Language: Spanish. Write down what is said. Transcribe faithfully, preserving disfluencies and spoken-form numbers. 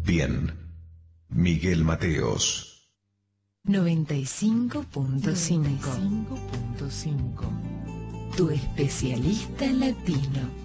Bien. Miguel Mateos. noventa y cinco punto cinco. Tu especialista latino.